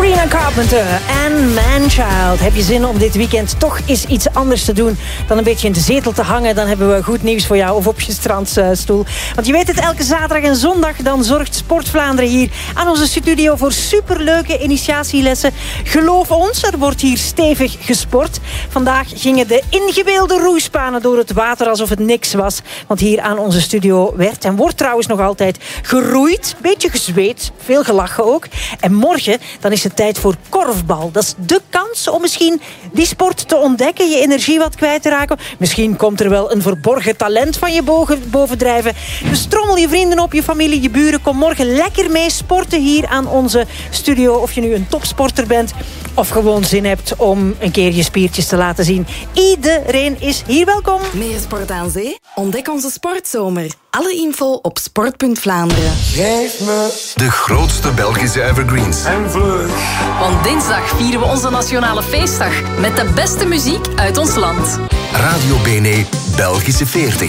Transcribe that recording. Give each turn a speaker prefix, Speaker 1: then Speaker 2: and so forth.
Speaker 1: Sabrina Carpenter en Manchild. Heb je zin om dit weekend toch eens iets anders te doen dan een beetje in de zetel te hangen? Dan hebben we goed nieuws voor jou, of op je strandstoel. Want je weet het, elke zaterdag en zondag dan zorgt Sport Vlaanderen hier aan onze studio voor superleuke initiatielessen. Geloof ons, er wordt hier stevig gesport. Vandaag gingen de ingebeelde roeispanen door het water alsof het niks was. Want hier aan onze studio werd en wordt trouwens nog altijd geroeid, beetje gezweet, veel gelachen ook. En morgen dan is het tijd voor korfbal. Dat is de kans om misschien die sport te ontdekken, je energie wat kwijt te raken. Misschien komt er wel een verborgen talent van je bovendrijven. Dus trommel je vrienden op, je familie, je buren. Kom morgen lekker mee sporten hier aan onze studio. Of je nu een topsporter bent of gewoon zin hebt om een keer je spiertjes te laten zien. Iedereen is hier welkom.
Speaker 2: Meer sport aan zee? Ontdek onze sportzomer. Alle info op sport.Vlaanderen.
Speaker 3: Geef me
Speaker 4: de grootste Belgische evergreens.
Speaker 3: en vlug.
Speaker 5: Want dinsdag vieren we onze nationale feestdag met de beste muziek uit ons land.
Speaker 4: Radio BNE Belgische 40.